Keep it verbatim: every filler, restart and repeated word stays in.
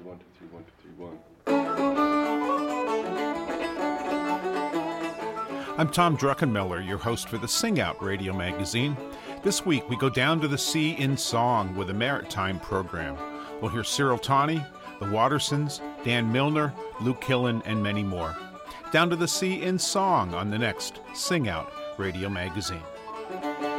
one, two, three, one, two, three, one. I'm Tom Druckenmiller, your host for the Sing Out radio magazine. This week we go down to the sea in song with a maritime program. We'll hear Cyril Tawney, the Wattersons, Dan Milner, Luke Killen, and many more. Down to the sea in song on the next Sing Out radio magazine.